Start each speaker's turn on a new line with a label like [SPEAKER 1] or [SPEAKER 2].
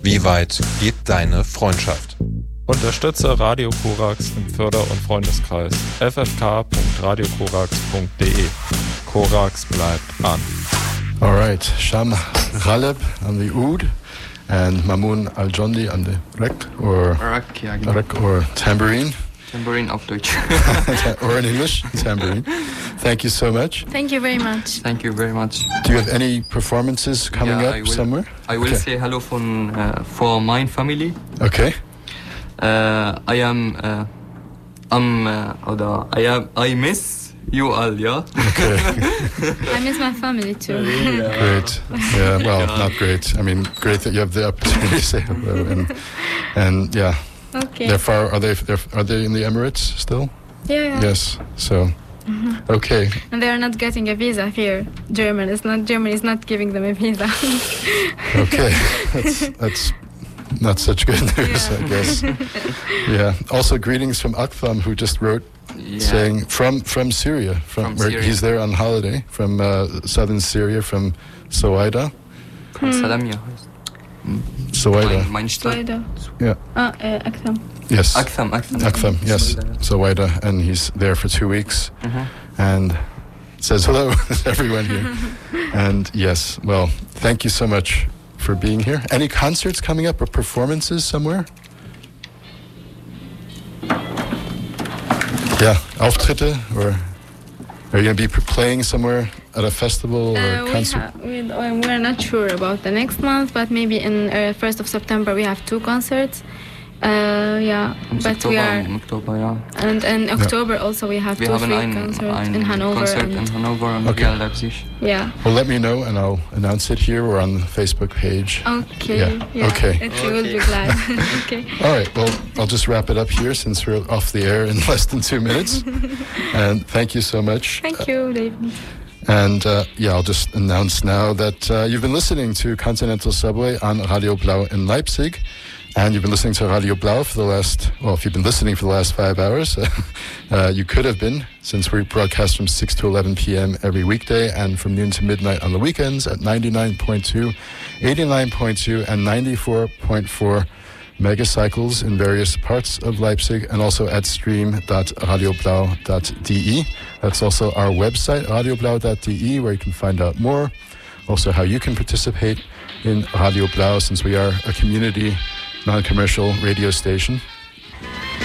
[SPEAKER 1] Wie weit geht deine Freundschaft?
[SPEAKER 2] Unterstütze Radio Korax im Förder- und Freundeskreis ffk.radiokorax.de. Korax bleibt an.
[SPEAKER 3] All right, Sham Ghaleb on the oud and Mamoun Al-Jondi on the rek or tambourine.
[SPEAKER 4] Tambourine auf Deutsch.
[SPEAKER 3] Or in English, tambourine. Thank you so much.
[SPEAKER 5] Thank you very much.
[SPEAKER 4] Thank you very much.
[SPEAKER 3] Do you have any performances coming up somewhere?
[SPEAKER 4] I will say hello for my family.
[SPEAKER 3] Okay.
[SPEAKER 4] I miss you all, yeah?
[SPEAKER 3] Okay.
[SPEAKER 5] I miss my family too.
[SPEAKER 3] Great. Yeah, well, not great. I mean, great that you have the opportunity to say hello. And yeah.
[SPEAKER 5] Okay.
[SPEAKER 3] Are they in the Emirates still?
[SPEAKER 5] Yeah.
[SPEAKER 3] Yes. So. Okay.
[SPEAKER 5] And they are not getting a visa here. Germany is not giving them a visa.
[SPEAKER 3] Okay. That's not such good news, I guess. Yeah. Also, greetings from Aktham, who just wrote saying from Syria, from where
[SPEAKER 4] Syria.
[SPEAKER 3] he's there on holiday from southern Syria, from Soweida.
[SPEAKER 4] Salamia.
[SPEAKER 3] Soweida.
[SPEAKER 4] Mein Stadt.
[SPEAKER 3] Yeah.
[SPEAKER 5] Aktham.
[SPEAKER 3] Yes.
[SPEAKER 4] Aktham.
[SPEAKER 3] Yes. Soweida, and he's there for 2 weeks, and says hello to everyone here. And yes, well, thank you so much for being here. Any concerts coming up or performances somewhere? Yeah, Auftritte, or are you going to be playing somewhere at a festival or concert?
[SPEAKER 5] We're not sure about the next month, but maybe in 1st of September we have 2 concerts. But we are.
[SPEAKER 4] October, yeah.
[SPEAKER 5] And in October also we have 2 free concerts in Hanover.
[SPEAKER 4] Concert in Hanover and Leipzig.
[SPEAKER 5] Yeah.
[SPEAKER 3] Well, let me know and I'll announce it here or on the Facebook page.
[SPEAKER 5] Okay.
[SPEAKER 3] Yeah. Okay.
[SPEAKER 5] We will be glad. Okay.
[SPEAKER 3] All right. Well, I'll just wrap it up here since we're off the air in less than 2 minutes. And thank you so much.
[SPEAKER 5] Thank you, David.
[SPEAKER 3] And I'll just announce now that you've been listening to Continental Subway on Radio Blau in Leipzig. And you've been listening to Radio Blau if you've been listening for the last 5 hours, you could have been, since we broadcast from 6 to 11 p.m. every weekday and from noon to midnight on the weekends at 99.2, 89.2, and 94.4 megacycles in various parts of Leipzig, and also at stream.radioblau.de. That's also our website, radioblau.de, where you can find out more. Also how you can participate in Radio Blau, since we are a community non-commercial radio station.